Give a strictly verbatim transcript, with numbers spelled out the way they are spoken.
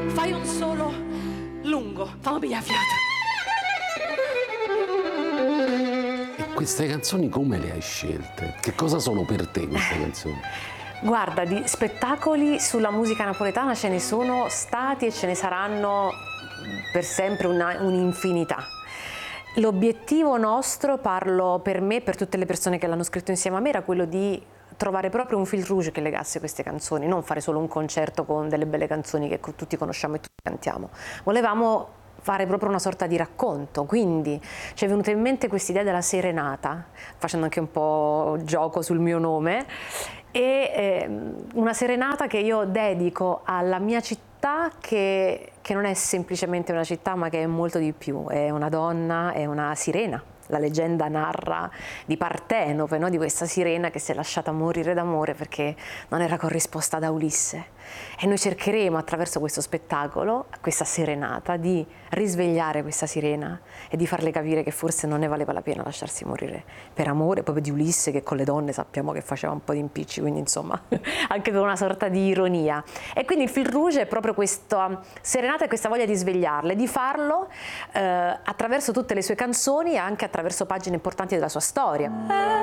Fai un solo lungo, fammi pigliare fiato. E queste canzoni come le hai scelte? Che cosa sono per te queste canzoni? Guarda, di spettacoli sulla musica napoletana ce ne sono stati e ce ne saranno per sempre una, un'infinità. L'obiettivo nostro, parlo per me e per tutte le persone che l'hanno scritto insieme a me, era quello di trovare proprio un fil rouge che legasse queste canzoni, non fare solo un concerto con delle belle canzoni che tutti conosciamo e tutti cantiamo. Volevamo fare proprio una sorta di racconto, quindi ci è venuta in mente questa idea della serenata, facendo anche un po' gioco sul mio nome, e eh, una serenata che io dedico alla mia città, che, che non è semplicemente una città ma che è molto di più, è una donna, è una sirena. La leggenda narra di Partenope, no? Di questa sirena che si è lasciata morire d'amore perché non era corrisposta da Ulisse. E noi cercheremo attraverso questo spettacolo, questa serenata, di risvegliare questa sirena e di farle capire che forse non ne valeva la pena lasciarsi morire per amore proprio di Ulisse, che con le donne sappiamo che faceva un po' di impicci, quindi insomma anche con una sorta di ironia. E quindi il fil rouge è proprio questa serenata e questa voglia di svegliarle, di farlo eh, attraverso tutte le sue canzoni e anche attraverso pagine importanti della sua storia.